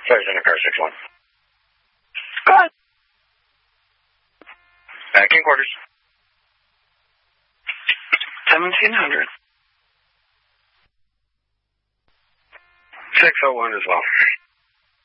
Sorry, Center Car 6-1. Go ahead. Back in quarters. 1700. 601 as well.